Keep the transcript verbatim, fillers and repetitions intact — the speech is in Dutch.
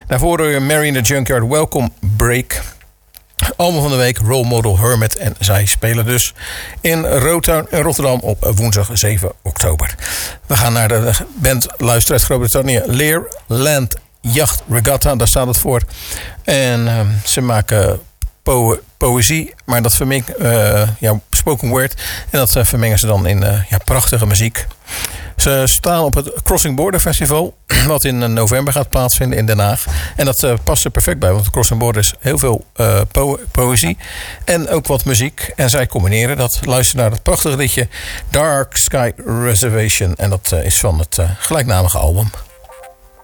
Daarvoor hoor je Mary in the Junkyard, Welcome Break. Album van de week, Role Model Hermit. En zij spelen dus in Rotown in Rotterdam op woensdag zeven oktober. We gaan naar de band luisteren uit Groot-Brittannië. Lear Land Yacht Regatta, daar staat het voor. En uh, ze maken po- poëzie, maar dat vermengt uh, ja, spoken word. En dat uh, vermengen ze dan in uh, ja, prachtige muziek. Ze staan op het Crossing Border Festival, wat in november gaat plaatsvinden in Den Haag. En dat uh, past er perfect bij, want het Crossing Border is heel veel uh, po- poëzie en ook wat muziek. En zij combineren dat. Luister naar het prachtige liedje Dark Sky Reservation. En dat uh, is van het uh, gelijknamige album.